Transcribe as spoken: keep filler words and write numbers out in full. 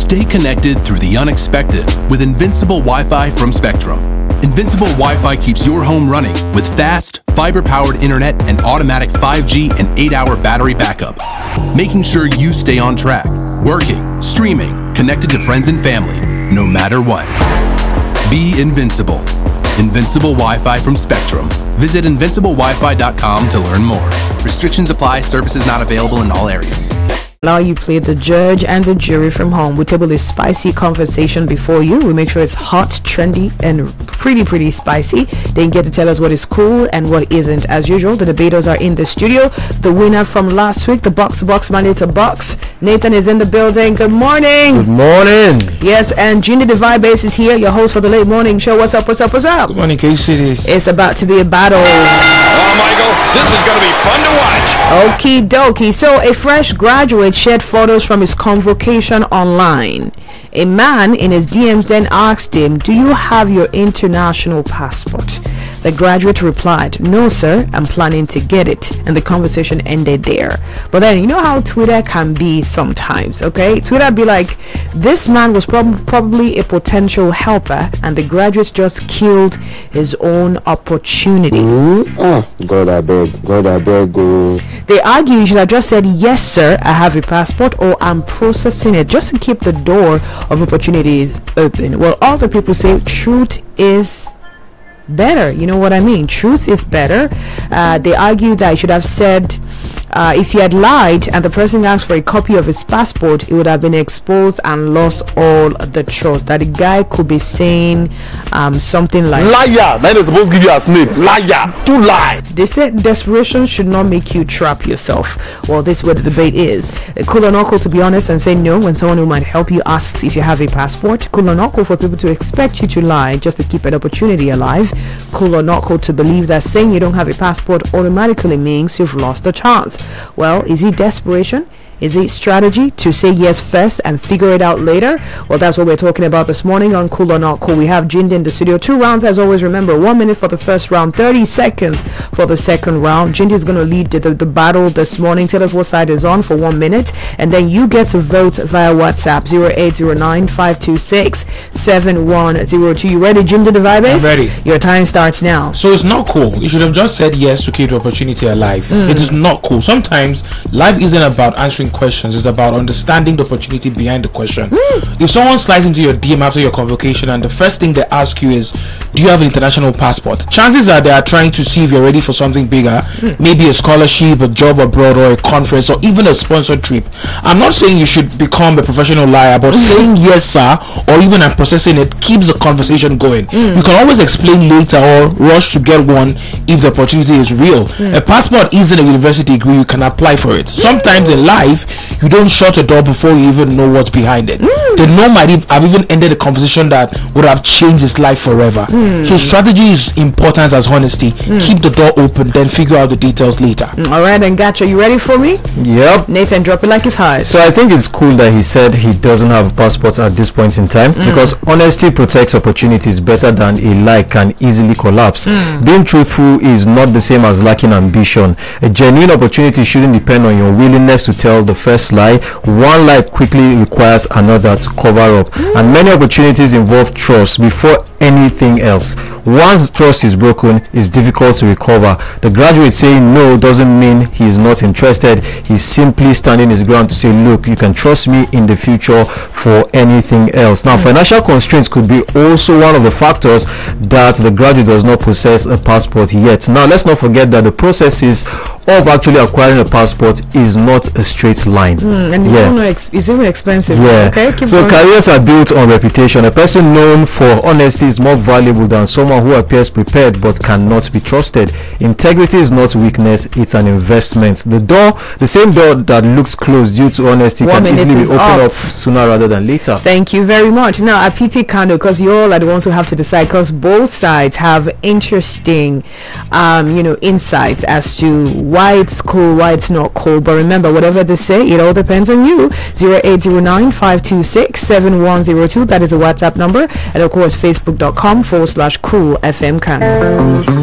Stay connected through the unexpected with Invincible Wi-Fi from Spectrum. Invincible Wi-Fi keeps your home running with fast, fiber-powered internet and automatic five G and eight hour battery backup, making sure you stay on track, working, streaming, connected to friends and family, no matter what. Be invincible. Invincible Wi-Fi from Spectrum. Visit invincible wi fi dot com to learn more. Restrictions apply. Services not available in all areas. Now you play the judge and the jury from home. We table a spicy conversation before you. We make sure it's hot, trendy, and pretty, pretty spicy. Then you get to tell us what is cool and what isn't. As usual, the debaters are in the studio. The winner from last week, the box to box, Monday to box. Nathan is in the building. Good morning. Good morning. Yes, and Junior the Vibe Base is here, your host for the late morning show. What's up, what's up, what's up? Good morning, K C. It's about to be a battle. Oh, Michael, this is going to be fun to watch. Okie dokie. So a fresh graduate shared photos from his convocation online. A man in his D Ms then asked him, "Do you have your international passport?" The graduate replied, "No, sir, I'm planning to get it." And the conversation ended there. But then, you know how Twitter can be sometimes, okay? Twitter be like, this man was prob- probably a potential helper, and the graduate just killed his own opportunity. Mm-hmm. Oh, God, I beg. God, I beg. Oh. They argue you should have just said, "Yes, sir, I have a passport," or "I'm processing it," just to keep the door of opportunities open. Well, all the people say truth is better. You know what I mean? Truth is better. Uh, they argue that I should have said, uh, if he had lied and the person asked for a copy of his passport, it would have been exposed and lost all the trust. That the guy could be saying um, something like, "Liar! That is supposed to give you a name. Liar! To lie!" They said desperation should not make you trap yourself. Well, this is where the debate is. Uh, cool or not cool to be honest and say no when someone who might help you asks if you have a passport. Cool or not cool for people to expect you to lie just to keep an opportunity alive. Cool or not cool to believe that saying you don't have a passport automatically means you've lost a chance. Well, is it desperation? Is it strategy to say yes first and figure it out later? Well, that's what we're talking about this morning on Cool or Not Cool. We have Jind in the studio. Two rounds, as always. Remember, one minute for the first round, thirty seconds for the second round. Jind is going to lead the, the, the battle this morning. Tell us what side is on for one minute, and then you get to vote via WhatsApp zero eight zero nine, five two six, seven one zero two. You ready, Jind the Vibe? I'm ready. Your time starts now. So it's not cool. You should have just said yes to keep the opportunity alive. Mm. It is not cool. Sometimes life isn't about answering questions. It's about understanding the opportunity behind the question. Mm. If someone slides into your D M after your convocation and the first thing they ask you is, "Do you have an international passport?" chances are they are trying to see if you're ready for something bigger, mm. maybe a scholarship, a job abroad, or a conference, or even a sponsored trip. I'm not saying you should become a professional liar, but mm. saying yes, sir, or even I'm processing it keeps the conversation going. Mm. You can always explain later or rush to get one if the opportunity is real. Mm. A passport isn't a university degree. You can apply for it. Sometimes in life, you don't shut a door before you even know what's behind it. Mm. The no might have even ended a conversation that would have changed his life forever. Mm. So strategy is important as honesty. Mm. Keep the door open, then figure out the details later. Mm. All right, and Gacha, you ready for me? Yep. Nathan, drop it like it's hot. So I think it's cool that he said he doesn't have a passport at this point in time, mm. because honesty protects opportunities better than a lie can easily collapse. Mm. Being truthful is not the same as lacking ambition. A genuine opportunity shouldn't depend on your willingness to tell the first lie. One lie quickly requires another to cover up, mm. and many opportunities involve trust before anything else. Once trust is broken, it's difficult to recover. The graduate saying no doesn't mean he is not interested. He's simply standing his ground to say, "Look, you can trust me in the future for anything else." Now, mm. financial constraints could be also one of the factors that the graduate does not possess a passport yet. Now, let's not forget that the processes of actually acquiring a passport is not a straight line. Mm, and it's, yeah. even ex- it's even expensive. Yeah. Okay, keep so going. Careers are built on reputation. A person known for honesty is more valuable than someone who appears prepared but cannot be trusted. Integrity is not weakness, it's an investment. The door, the same door that looks closed due to honesty, One can easily be opened up. up sooner rather than later. Thank you very much. Now, I pity Kando because you all are the ones who have to decide, because both sides have interesting, um, you know, insights as to why it's cool, why it's not cool. But remember, whatever they say, it all depends on you. zero eight zero nine, five two six, seven one zero two. That is a WhatsApp number. And of course, facebook dot com forward slash cool F M Can.